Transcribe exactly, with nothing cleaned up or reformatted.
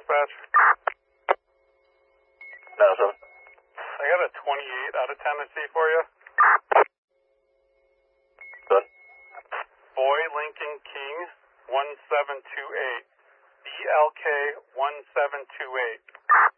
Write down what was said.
dispatch. nine seven. I got a twenty-eight out of Tennessee for you. Good. Boy Lincoln King, one seven two eight. B L K one seven two eight.